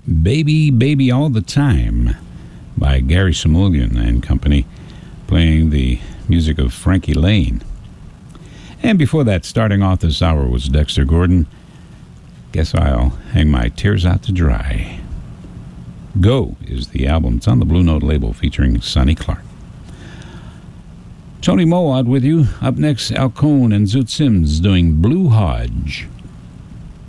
Baby, Baby All the Time by Gary Samulian and Company, playing the music of Frankie Laine. And before that, starting off this hour, was Dexter Gordon. Guess I'll hang my tears out to dry. Go is the album. It's on the Blue Note label featuring Sonny Clark. Tony Mowat with you. Up next, Al Cohn and Zoot Sims doing Blue Hodge.